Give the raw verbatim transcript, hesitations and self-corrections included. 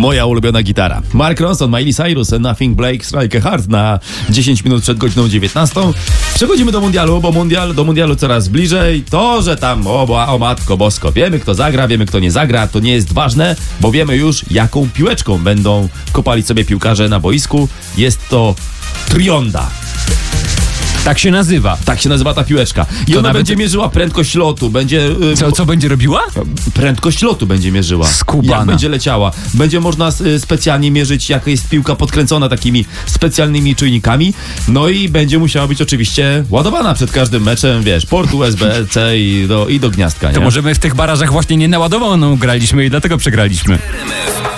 Moja ulubiona gitara. Mark Ronson, Miley Cyrus, Nothing Breaks Like a Heart na dziesięć minut przed godziną dziewiętnastą. Przechodzimy do mundialu, bo mundial, do mundialu coraz bliżej. To, że tam, o, o matko bosko, wiemy kto zagra, wiemy kto nie zagra, to nie jest ważne, bo wiemy już jaką piłeczką będą kopali sobie piłkarze na boisku. Jest to Trionda. Tak się nazywa. Tak się nazywa ta piłeczka. I To ona nawet- będzie mierzyła prędkość lotu, będzie... Yy, Co, co będzie robiła? Prędkość lotu będzie mierzyła. Skubana. Jak będzie leciała. Będzie można y, specjalnie mierzyć, jak jest piłka podkręcona takimi specjalnymi czujnikami. No i będzie musiała być oczywiście ładowana przed każdym meczem, wiesz, port U S B C i do, i do gniazdka, nie? To może my w tych barażach właśnie nie naładowaną graliśmy i dlatego przegraliśmy.